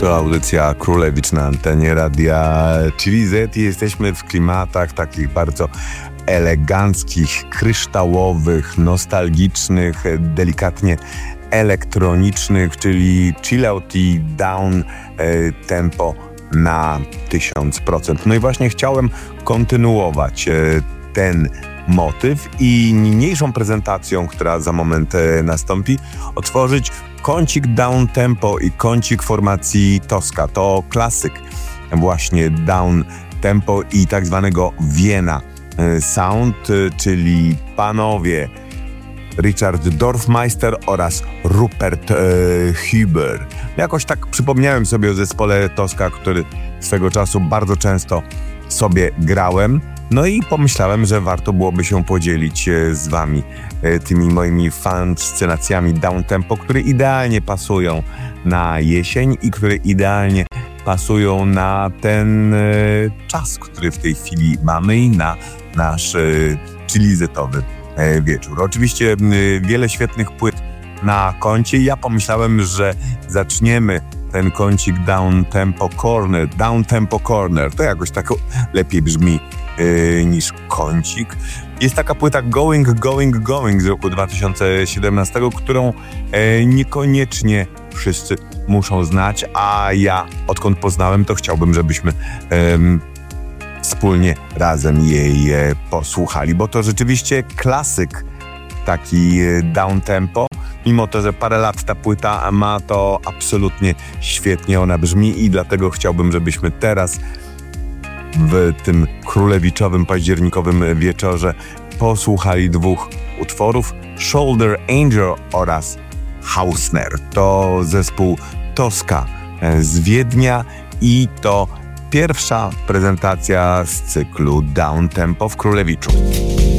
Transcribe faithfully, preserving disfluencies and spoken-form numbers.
To audycja Królewicz na antenie Radia Chili Z i jesteśmy w klimatach takich bardzo eleganckich, kryształowych, nostalgicznych, delikatnie elektronicznych, czyli chill out i down tempo na tysiąc procent. No i właśnie chciałem kontynuować ten motyw i niniejszą prezentacją, która za moment nastąpi, otworzyć kącik down tempo i kącik formacji Tosca. To klasyk właśnie down tempo i tak zwanego Vienna Sound, czyli panowie Richard Dorfmeister oraz Rupert e, Huber. Jakoś tak przypomniałem sobie o zespole Tosca, który swego czasu bardzo często sobie grałem. No i pomyślałem, że warto byłoby się podzielić z wami tymi moimi fascynacjami downtempo, które idealnie pasują na jesień i które idealnie pasują na ten czas, który w tej chwili mamy i na nasz chilizetowy wieczór. Oczywiście wiele świetnych płyt na koncie. Ja pomyślałem, że zaczniemy ten kącik Down Tempo Corner. Down Tempo Corner. To jakoś tak lepiej brzmi yy, niż kącik. Jest taka płyta Going, Going, Going z roku dwa tysiące siedemnastego, którą yy, niekoniecznie wszyscy muszą znać, a ja odkąd poznałem, to chciałbym, żebyśmy yy, wspólnie razem jej yy, posłuchali, bo to rzeczywiście klasyk taki yy, down tempo. Mimo to, że parę lat ta płyta ma, to absolutnie świetnie ona brzmi i dlatego chciałbym, żebyśmy teraz w tym królewiczowym, październikowym wieczorze posłuchali dwóch utworów: Shoulder Angel oraz Hausner. To zespół Tosca z Wiednia i to pierwsza prezentacja z cyklu Down Tempo w Królewiczu.